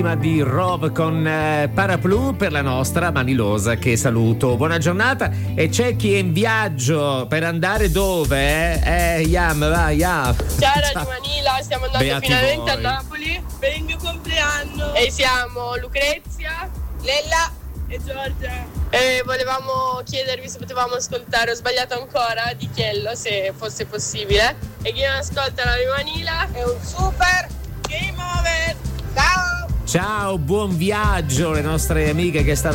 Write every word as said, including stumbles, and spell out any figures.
Di Rove con eh, Paraplu per la nostra Manilosa, che saluto. Buona giornata. E c'è chi è in viaggio per andare dove? Eh, eh Yam, vai, Yam. Chiara di Manila, stiamo andando Beati finalmente voi. a Napoli per il mio compleanno. E siamo Lucrezia, Lella e Giorgia. E volevamo chiedervi se potevamo ascoltare Ho sbagliato ancora di Chiello, se fosse possibile. E chi non ascolta la di Manila è un super game over. Ciao! Ciao, buon viaggio, le nostre amiche che stanno